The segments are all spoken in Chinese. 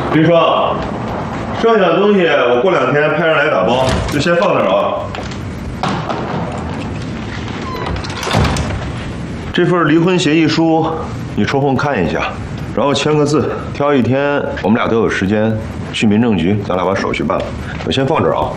林双，剩下的东西我过2天派人来打包，就先放那儿啊。这份离婚协议书你抽空看一下，然后签个字，挑一天我们俩都有时间去民政局，咱俩把手续办了。我先放这儿啊。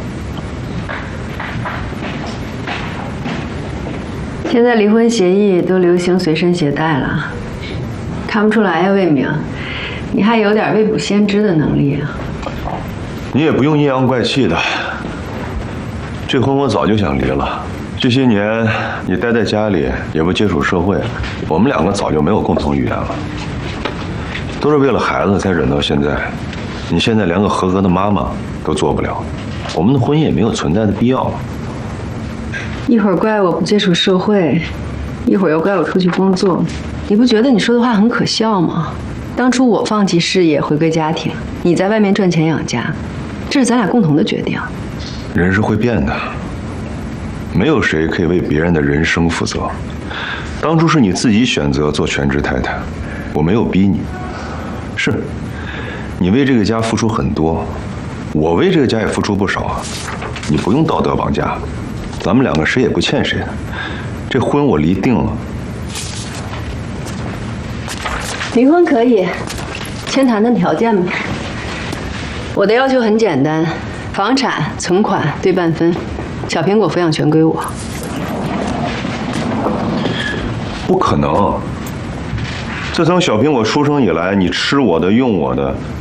现在离婚协议都流行随身携带了，看不出来呀，魏明，你还有点未卜先知的能力啊。 你也不用阴阳怪气的，这婚我早就想离了。这些年你待在家里，也不接触社会，我们2个早就没有共同语言了，都是为了孩子才忍到现在。你现在连个合格的妈妈都做不了，我们的婚姻也没有存在的必要了。 一会儿怪我不接触社会，一会儿又怪我出去工作，你不觉得你说的话很可笑吗？当初我放弃事业回归家庭，你在外面赚钱养家，这是咱俩共同的决定。 人是会变的，没有谁可以为别人的人生负责。当初是你自己选择做全职太太，我没有逼你。是，你为这个家付出很多，我为这个家也付出不少啊。你不用道德绑架，咱们2个谁也不欠谁的。这婚我离定了。 离婚可以，签谈谈条件吧。我的要求很简单，房产、存款对半分，小苹果抚养权归我。 不可能！自从小苹果出生以来，你吃我的，用我的，